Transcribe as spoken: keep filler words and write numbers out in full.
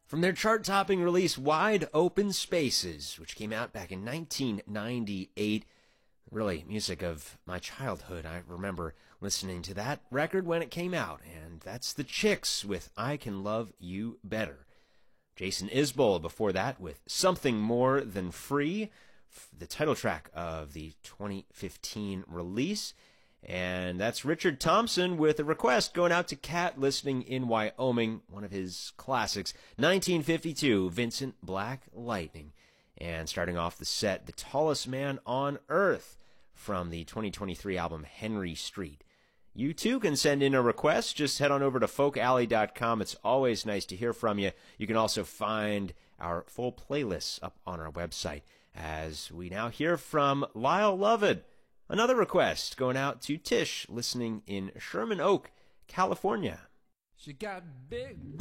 From their chart-topping release Wide Open Spaces, which came out back in nineteen ninety-eight, really music of my childhood. I remember listening to that record when it came out, and that's the Chicks with I Can Love You Better. Jason Isbell before that with Something More Than Free, the title track of the twenty fifteen release. And that's Richard Thompson with a request going out to Kat listening in Wyoming, one of his classics, nineteen fifty-two, Vincent Black Lightning. And starting off the set, The Tallest Man on Earth from the twenty twenty-three album Henry Street. You too can send in a request. Just head on over to folk alley dot com. It's always nice to hear from you. You can also find our full playlists up on our website. As we now hear from Lyle Lovett. Another request going out to Tish listening in Sherman Oak, California. She got big